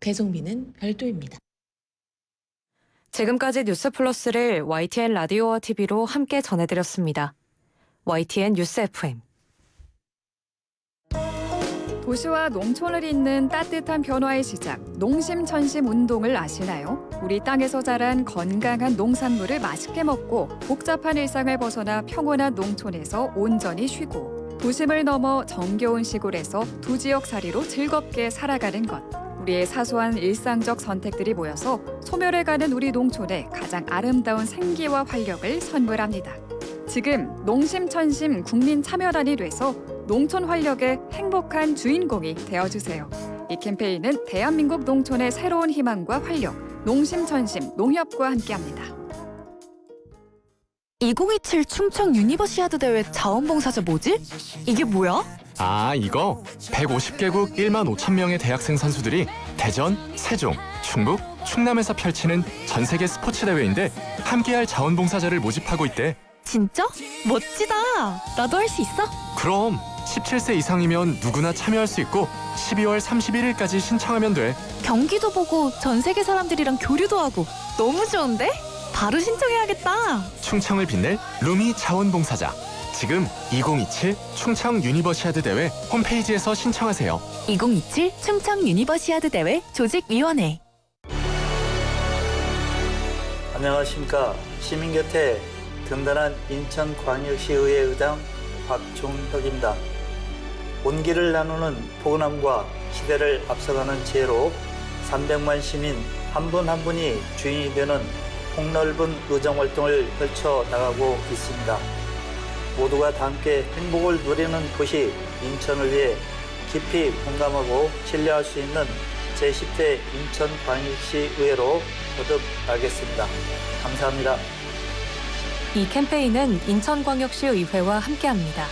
배송비는 별도입니다. 지금까지 뉴스 플러스를 YTN 라디오와 TV로 함께 전해드렸습니다. YTN 뉴스 FM. 도시와 농촌을 잇는 따뜻한 변화의 시작, 농심천심 운동을 아시나요? 우리 땅에서 자란 건강한 농산물을 맛있게 먹고 복잡한 일상을 벗어나 평온한 농촌에서 온전히 쉬고 도심을 넘어 정겨운 시골에서 두 지역 살이로 즐겁게 살아가는 것. 우리의 사소한 일상적 선택들이 모여서 소멸해가는 우리 농촌의 가장 아름다운 생기와 활력을 선물합니다. 지금 농심천심 국민참여단이 돼서 농촌 활력의 행복한 주인공이 되어주세요. 이 캠페인은 대한민국 농촌의 새로운 희망과 활력, 농심천심 농협과 함께합니다. 2027 충청 유니버시아드 대회 자원봉사자 뭐지? 이게 뭐야? 이거 150개국 1만 5천 명의 대학생 선수들이 대전, 세종, 충북, 충남에서 펼치는 전 세계 스포츠 대회인데 함께할 자원봉사자를 모집하고 있대. 진짜? 멋지다. 나도 할 수 있어? 그럼 17세 이상이면 누구나 참여할 수 있고 12월 31일까지 신청하면 돼. 경기도 보고 전 세계 사람들이랑 교류도 하고 너무 좋은데? 바로 신청해야겠다. 충청을 빛낼 루미 자원봉사자. 지금 2027 충청 유니버시아드 대회 홈페이지에서 신청하세요. 2027 충청 유니버시아드 대회 조직위원회. 안녕하십니까. 시민 곁에 든든한 인천광역시의회 의장 박종혁입니다. 온기를 나누는 포근함과 시대를 앞서가는 지혜로 300만 시민 한 분 한 분이 주인이 되는 폭넓은 의정활동을 펼쳐나가고 있습니다. 모두가 다 함께 행복을 누리는 도시 인천을 위해 깊이 공감하고 신뢰할 수 있는 제10대 인천광역시의회로 거듭나겠습니다. 감사합니다. 이 캠페인은 인천광역시의회와 함께합니다.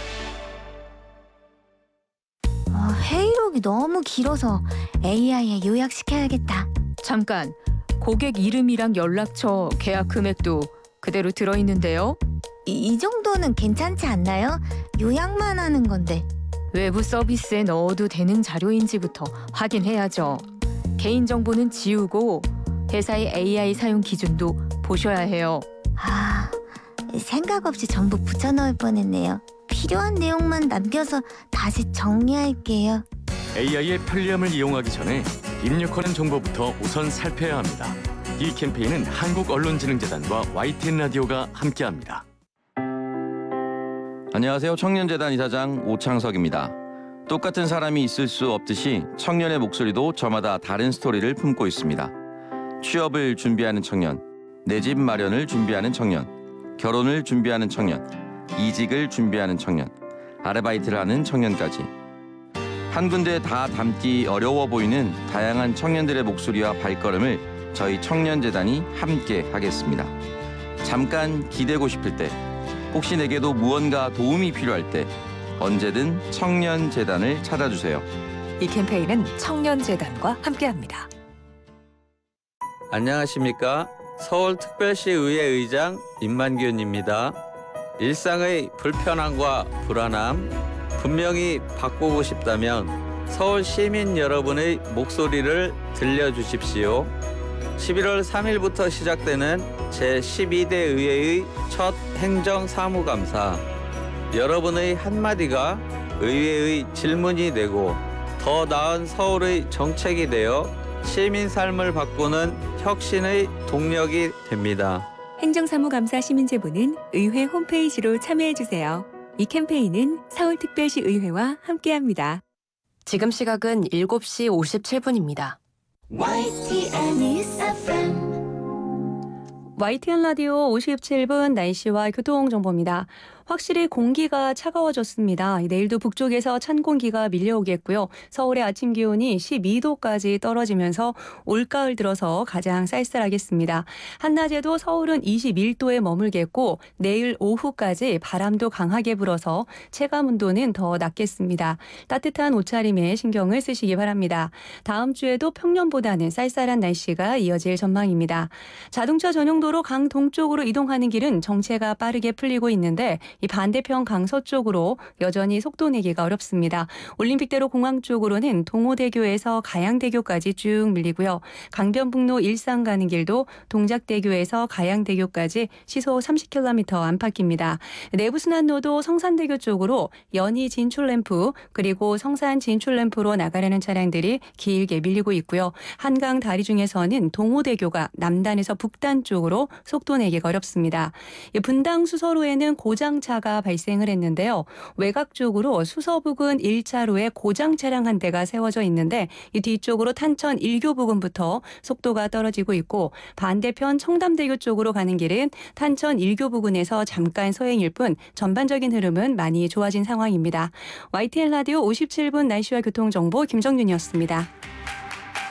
회의록이 너무 길어서 AI에 요약시켜야겠다. 잠깐, 고객 이름이랑 연락처, 계약 금액도 그대로 들어있는데요. 이 정도는 괜찮지 않나요? 요약만 하는 건데. 외부 서비스에 넣어도 되는 자료인지부터 확인해야죠. 개인정보는 지우고 회사의 AI 사용 기준도 보셔야 해요. 생각 없이 전부 붙여넣을 뻔했네요. 필요한 내용만 남겨서 다시 정리할게요. AI의 편리함을 이용하기 전에 입력하는 정보부터 우선 살펴야 합니다. 이 캠페인은 한국언론진흥재단과 YTN 라디오가 함께합니다. 안녕하세요. 청년재단 이사장 오창석입니다. 똑같은 사람이 있을 수 없듯이 청년의 목소리도 저마다 다른 스토리를 품고 있습니다. 취업을 준비하는 청년, 내 집 마련을 준비하는 청년, 결혼을 준비하는 청년, 이직을 준비하는 청년, 아르바이트를 하는 청년까지 한 군데 다 담기 어려워 보이는 다양한 청년들의 목소리와 발걸음을 저희 청년재단이 함께 하겠습니다. 잠깐 기대고 싶을 때, 혹시 내게도 무언가 도움이 필요할 때 언제든 청년재단을 찾아주세요. 이 캠페인은 청년재단과 함께합니다. 안녕하십니까. 서울특별시의회 의장 임만균입니다. 일상의 불편함과 불안함 분명히 바꾸고 싶다면 서울 시민 여러분의 목소리를 들려주십시오. 11월 3일부터 시작되는 제12대 의회의 첫 행정사무감사. 여러분의 한마디가 의회의 질문이 되고 더 나은 서울의 정책이 되어 시민 삶을 바꾸는 혁신의 동력이 됩니다. 행정사무감사 시민제보는 의회 홈페이지로 참여해주세요. 이 캠페인은 서울특별시 의회와 함께합니다. 지금 시각은 7시 57분입니다. YTN News FM. YTN 라디오 57분 날씨와 교통정보입니다. 확실히 공기가 차가워졌습니다. 내일도 북쪽에서 찬 공기가 밀려오겠고요. 서울의 아침 기온이 12도까지 떨어지면서 올가을 들어서 가장 쌀쌀하겠습니다. 한낮에도 서울은 21도에 머물겠고 내일 오후까지 바람도 강하게 불어서 체감 온도는 더 낮겠습니다. 따뜻한 옷차림에 신경을 쓰시기 바랍니다. 다음 주에도 평년보다는 쌀쌀한 날씨가 이어질 전망입니다. 자동차 전용도로 강 동쪽으로 이동하는 길은 정체가 빠르게 풀리고 있는데 이 반대편 강서 쪽으로 여전히 속도 내기가 어렵습니다. 올림픽대로 공항 쪽으로는 동호대교에서 가양대교까지 쭉 밀리고요. 강변북로 일산 가는 길도 동작대교에서 가양대교까지 시속 30km 안팎입니다. 내부순환로도 성산대교 쪽으로 연희 진출램프 그리고 성산 진출램프로 나가려는 차량들이 길게 밀리고 있고요. 한강 다리 중에서는 동호대교가 남단에서 북단 쪽으로 속도 내기가 어렵습니다. 분당 수서로에는 고장차가 발생을 했는데요. 외곽 쪽으로 수서 부근 1차로에 고장 차량 한 대가 세워져 있는데 이 뒤쪽으로 탄천 1교 부근부터 속도가 떨어지고 있고 반대편 청담대교 쪽으로 가는 길은 탄천 1교 부근에서 잠깐 서행일 뿐 전반적인 흐름은 많이 좋아진 상황입니다. YTN 라디오 57분 날씨와 교통정보 김정윤이었습니다.